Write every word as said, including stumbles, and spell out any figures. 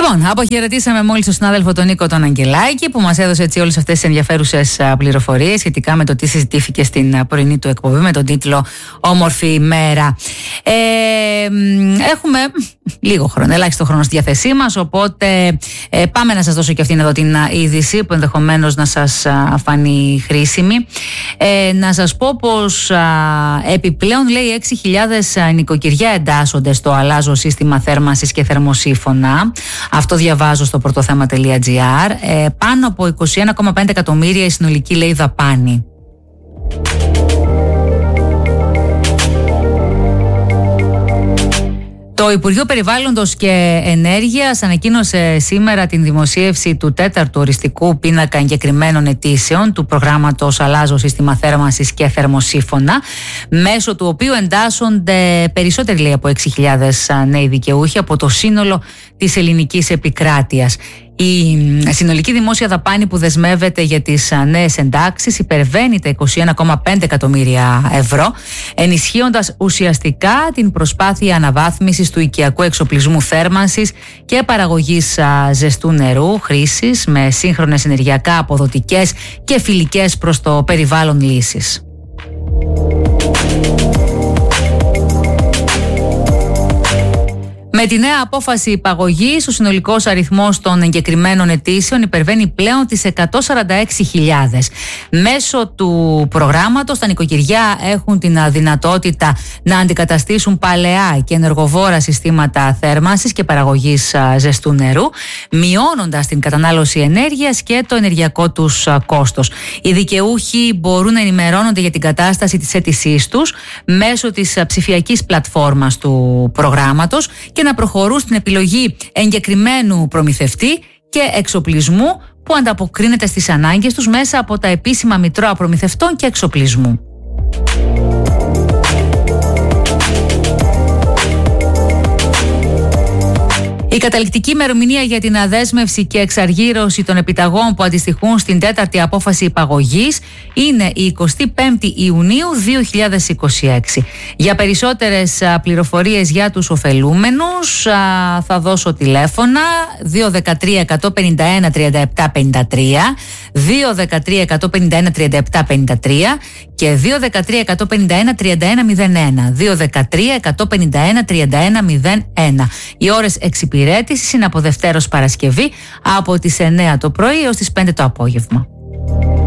Λοιπόν, αποχαιρετήσαμε μόλις τον συνάδελφο τον Νίκο τον Αγγελάκη, που μας έδωσε έτσι όλες αυτές τις ενδιαφέρουσες πληροφορίες σχετικά με το τι συζητήθηκε στην πρωινή του εκπομπή με τον τίτλο «Όμορφη ημέρα». Ε, έχουμε λίγο χρόνο, ελάχιστο χρόνο στη διάθεσή μας, οπότε ε, πάμε να σας δώσω και αυτήν εδώ την είδηση που ενδεχομένως να σας α, φανεί χρήσιμη. Ε, να σας πω πως α, επιπλέον, λέει, έξι χιλιάδες νοικοκυριά εντάσσονται στο αλλάζω σύστημα θέρμανσης και θερμοσύφωνα. Αυτό διαβάζω στο πρωτοθέμα τελεία τζι άρ. Ε, πάνω από είκοσι ένα κόμμα πέντε εκατομμύρια η συνολική, λέει, δαπάνη. Το Υπουργείο Περιβάλλοντος και Ενέργειας ανακοίνωσε σήμερα την δημοσίευση του τέταρτου οριστικού πίνακα εγκεκριμένων αιτήσεων του προγράμματος «Αλλάζω σύστημα θέρμανσης και θερμοσύφωνα», μέσω του οποίου εντάσσονται περισσότεροι, λέει, από έξι χιλιάδες νέοι δικαιούχοι από το σύνολο της ελληνικής επικράτειας. Η συνολική δημόσια δαπάνη που δεσμεύεται για τις νέες εντάξεις υπερβαίνει τα είκοσι ένα κόμμα πέντε εκατομμύρια ευρώ, ενισχύοντας ουσιαστικά την προσπάθεια αναβάθμισης του οικιακού εξοπλισμού θέρμανσης και παραγωγής ζεστού νερού χρήσης με σύγχρονες ενεργειακά αποδοτικές και φιλικές προς το περιβάλλον λύσεις. Με τη νέα απόφαση υπαγωγής, ο συνολικός αριθμός των εγκεκριμένων αιτήσεων υπερβαίνει πλέον τις εκατόν σαράντα έξι χιλιάδες. Μέσω του προγράμματος, τα νοικοκυριά έχουν την δυνατότητα να αντικαταστήσουν παλαιά και ενεργοβόρα συστήματα θέρμανσης και παραγωγής ζεστού νερού, μειώνοντας την κατανάλωση ενέργειας και το ενεργειακό τους κόστος. Οι δικαιούχοι μπορούν να ενημερώνονται για την κατάσταση της αίτησής τους μέσω της ψηφιακής πλατφόρμας του προγράμματος και να προχωρούν στην επιλογή εγκεκριμένου προμηθευτή και εξοπλισμού που ανταποκρίνεται στις ανάγκες τους μέσα από τα επίσημα μητρώα προμηθευτών και εξοπλισμού. Η καταληκτική ημερομηνία για την αδέσμευση και εξαργύρωση των επιταγών που αντιστοιχούν στην τέταρτη απόφαση υπαγωγής είναι η εικοστή πέμπτη Ιουνίου δύο χιλιάδες είκοσι έξι. Για περισσότερες πληροφορίες για τους ωφελούμενους θα δώσω τηλέφωνα δύο ένα τρία, ένα πέντε ένα, τρία επτά πέντε τρία, δύο ένα τρία, ένα πέντε ένα, τρία επτά πέντε τρία και δύο ένα τρία, ένα πέντε ένα, τρία ένα μηδέν ένα, δύο ένα τρία, ένα πέντε ένα, τρία ένα μηδέν ένα. Οι ώρες εξυπηρέτησης είναι από Δευτέρα ως Παρασκευή από τις εννέα το πρωί έως τις πέντε το απόγευμα.